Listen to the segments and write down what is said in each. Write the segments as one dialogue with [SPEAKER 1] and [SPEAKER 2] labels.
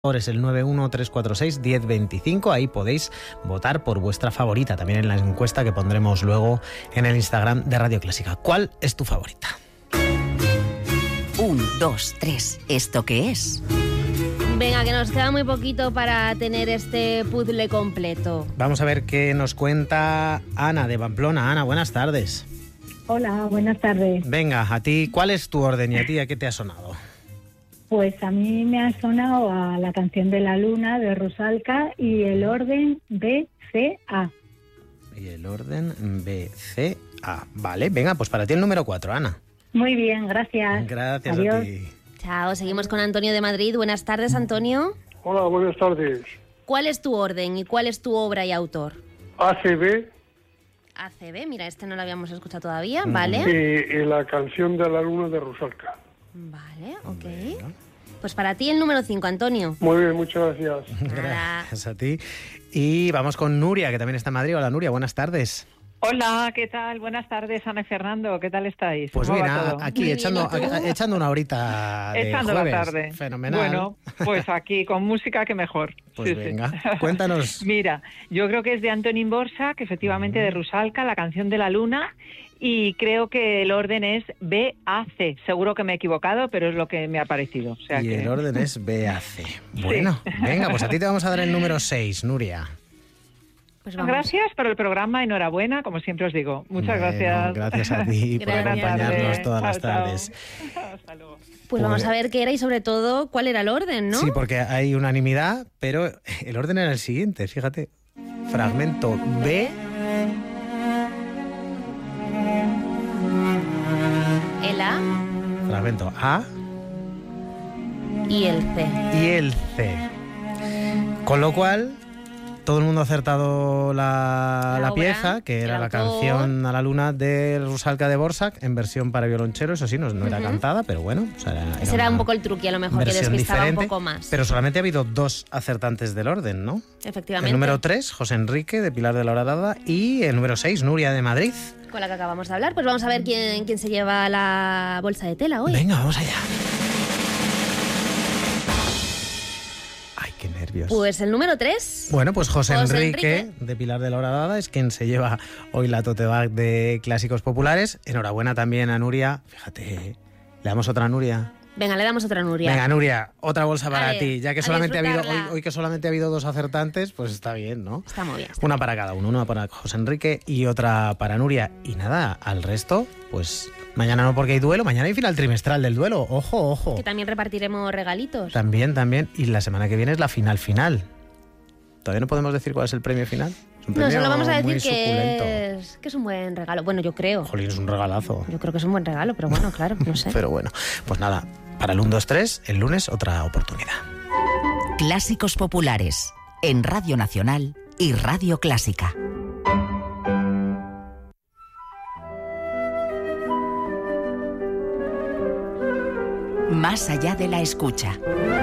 [SPEAKER 1] Es el 913461025, ahí podéis votar por vuestra favorita, también en la encuesta que pondremos luego en el Instagram de Radio Clásica. ¿Cuál es tu favorita?
[SPEAKER 2] 1, 2, 3, ¿esto qué es?
[SPEAKER 3] Venga, que nos queda muy poquito para tener este puzzle completo.
[SPEAKER 1] Vamos a ver qué nos cuenta Ana de Pamplona. Ana, buenas tardes.
[SPEAKER 4] Hola, buenas tardes.
[SPEAKER 1] Venga, a ti, ¿cuál es tu orden y a ti a qué te ha sonado?
[SPEAKER 4] Pues a mí me ha sonado a la canción de la luna de Rusalka y el orden B-C-A.
[SPEAKER 1] Y el orden B-C-A. Vale, venga, pues para ti el número 4, Ana.
[SPEAKER 4] Muy bien, gracias.
[SPEAKER 1] Gracias.
[SPEAKER 4] Adiós.
[SPEAKER 1] A ti.
[SPEAKER 3] Chao, seguimos con Antonio de Madrid. Buenas tardes, Antonio.
[SPEAKER 5] Hola, buenas tardes.
[SPEAKER 3] ¿Cuál es tu orden y cuál es tu obra y autor?
[SPEAKER 5] ACB
[SPEAKER 3] ACB, mira, este no lo habíamos escuchado todavía, ¿vale?
[SPEAKER 5] y la canción de la luna de Rusalka.
[SPEAKER 3] Vale, ok.
[SPEAKER 1] Venga.
[SPEAKER 3] Pues para ti el número 5, Antonio.
[SPEAKER 5] Muy bien, muchas gracias.
[SPEAKER 1] Gracias a ti. Y vamos con Nuria, que también está en Madrid. Hola, Nuria, buenas tardes.
[SPEAKER 6] Hola, ¿qué tal? Buenas tardes, Ana y Fernando. ¿Qué tal estáis?
[SPEAKER 1] Pues
[SPEAKER 6] ¿Cómo
[SPEAKER 1] bien,
[SPEAKER 6] va todo?
[SPEAKER 1] aquí echando una horita de
[SPEAKER 6] Echando
[SPEAKER 1] jueves.
[SPEAKER 6] la tarde.
[SPEAKER 1] Fenomenal.
[SPEAKER 6] Bueno, pues aquí con música que mejor.
[SPEAKER 1] Pues
[SPEAKER 6] Sí,
[SPEAKER 1] venga,
[SPEAKER 6] sí.
[SPEAKER 1] cuéntanos.
[SPEAKER 6] Mira, yo creo que es de Antonín Dvořák, efectivamente de Rusalka, la canción de la luna, y creo que el orden es B-A-C. Seguro que me he equivocado, pero es lo que me ha parecido. O sea
[SPEAKER 1] Y
[SPEAKER 6] que...
[SPEAKER 1] el orden es B-A-C. Bueno, venga, pues a ti te vamos a dar el número 6, Nuria.
[SPEAKER 3] Pues vamos.
[SPEAKER 6] Gracias por el programa, enhorabuena, como siempre os digo. Muchas
[SPEAKER 1] Bueno,
[SPEAKER 6] gracias.
[SPEAKER 1] Gracias a ti por
[SPEAKER 3] Gracias.
[SPEAKER 1] acompañarnos todas las
[SPEAKER 6] Chao, chao.
[SPEAKER 1] tardes.
[SPEAKER 6] Hasta luego.
[SPEAKER 3] Pues vamos a ver qué era y sobre todo cuál era el orden, ¿no?
[SPEAKER 1] Sí, porque hay unanimidad, pero el orden era el siguiente, fíjate. Fragmento B,
[SPEAKER 3] El A
[SPEAKER 1] fragmento A
[SPEAKER 3] y el C.
[SPEAKER 1] y el C. Con lo cual, todo el mundo ha acertado la
[SPEAKER 3] La obra,
[SPEAKER 1] pieza, que era
[SPEAKER 3] el
[SPEAKER 1] la
[SPEAKER 3] autor.
[SPEAKER 1] canción a la luna de Rusalka de Dvořák, en versión para violonchelo. Eso sí, no era cantada, pero bueno. O sea,
[SPEAKER 3] Ese era
[SPEAKER 1] una
[SPEAKER 3] un poco el truqui, a lo mejor, que
[SPEAKER 1] versión
[SPEAKER 3] despistaba
[SPEAKER 1] diferente,
[SPEAKER 3] un poco más.
[SPEAKER 1] Pero solamente ha habido 2 acertantes del orden, ¿no?
[SPEAKER 3] Efectivamente.
[SPEAKER 1] El número 3, José Enrique, de Pilar de la Horadada, y el número 6, Nuria, de Madrid.
[SPEAKER 3] Con la que acabamos de hablar, pues vamos a ver quién se lleva la bolsa de tela hoy.
[SPEAKER 1] Venga, vamos allá. Ay, qué nervios.
[SPEAKER 3] Pues el número 3.
[SPEAKER 1] Bueno, pues José
[SPEAKER 3] José
[SPEAKER 1] Enrique,
[SPEAKER 3] Enrique.
[SPEAKER 1] de Pilar de la Horadada, es quien se lleva hoy la tote bag de clásicos populares. Enhorabuena también a Nuria. Fíjate, le damos otra a Nuria.
[SPEAKER 3] Venga, le damos otra Nuria.
[SPEAKER 1] Venga, Nuria, otra bolsa para
[SPEAKER 3] A ver,
[SPEAKER 1] ti. Ya que
[SPEAKER 3] a
[SPEAKER 1] solamente ha habido
[SPEAKER 3] disfrutarla.
[SPEAKER 1] hoy que solamente ha habido 2 acertantes, pues está bien, ¿no?
[SPEAKER 3] Está muy bien.
[SPEAKER 1] Una para cada uno, una para José Enrique y otra para Nuria. Y nada, al resto, pues mañana no porque hay duelo, mañana hay final trimestral del duelo. Ojo, ojo.
[SPEAKER 3] Que también repartiremos regalitos.
[SPEAKER 1] También. Y la semana que viene es la final. Todavía no podemos decir cuál es el premio final. Es un
[SPEAKER 3] No,
[SPEAKER 1] premio
[SPEAKER 3] solo vamos a
[SPEAKER 1] muy
[SPEAKER 3] decir
[SPEAKER 1] suculento.
[SPEAKER 3] que es un buen regalo. Bueno, yo creo.
[SPEAKER 1] Jolín, es un regalazo.
[SPEAKER 3] Yo creo que es un buen regalo, pero bueno, claro, no sé.
[SPEAKER 1] Pero bueno, pues nada, para el 1, 2, 3, el lunes otra oportunidad.
[SPEAKER 2] Clásicos populares, en Radio Nacional y Radio Clásica. Más allá de la escucha.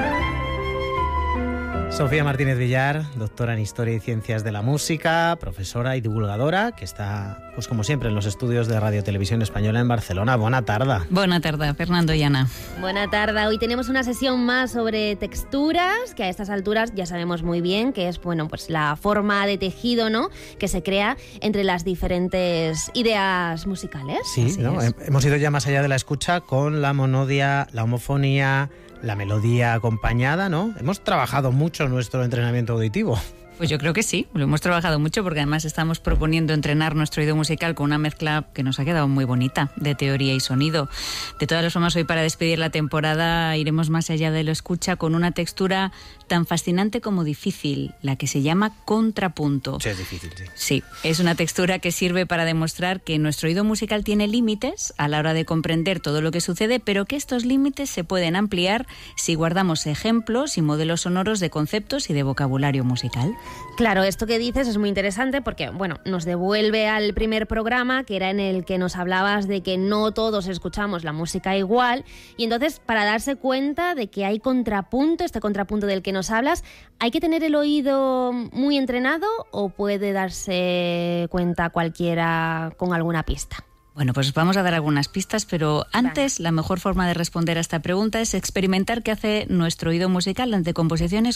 [SPEAKER 1] Sofía Martínez Villar, doctora en Historia y Ciencias de la Música, profesora y divulgadora, que está, pues como siempre, en los estudios de Radio Televisión Española en Barcelona. Buena tarde.
[SPEAKER 7] Buena tarde, Fernando y Ana.
[SPEAKER 3] Buena tarde. Hoy tenemos una sesión más sobre texturas, que a estas alturas ya sabemos muy bien que es, bueno, pues la forma de tejido, ¿no?, que se crea entre las diferentes ideas musicales.
[SPEAKER 1] Sí,
[SPEAKER 3] Así
[SPEAKER 1] ¿no?
[SPEAKER 3] es.
[SPEAKER 1] Hemos ido ya más allá de la escucha con la monodia, la homofonía, la melodía acompañada, ¿no? Hemos trabajado mucho nuestro entrenamiento auditivo.
[SPEAKER 7] Pues yo creo que sí, lo hemos trabajado mucho porque además estamos proponiendo entrenar nuestro oído musical con una mezcla que nos ha quedado muy bonita de teoría y sonido. De todas las formas, hoy para despedir la temporada iremos más allá de lo escucha con una textura tan fascinante como difícil, la que se llama contrapunto.
[SPEAKER 1] Sí, es difícil, sí.
[SPEAKER 7] Sí, es una textura que sirve para demostrar que nuestro oído musical tiene límites a la hora de comprender todo lo que sucede, pero que estos límites se pueden ampliar si guardamos ejemplos y modelos sonoros de conceptos y de vocabulario musical.
[SPEAKER 3] Claro, esto que dices es muy interesante porque, bueno, nos devuelve al primer programa, que era en el que nos hablabas de que no todos escuchamos la música igual, y entonces para darse cuenta de que hay contrapunto, este contrapunto del que nos hablas, ¿hay que tener el oído muy entrenado o puede darse cuenta cualquiera con alguna pista?
[SPEAKER 7] Bueno, pues vamos a dar algunas pistas, pero antes la mejor forma de responder a esta pregunta es experimentar qué hace nuestro oído musical ante composiciones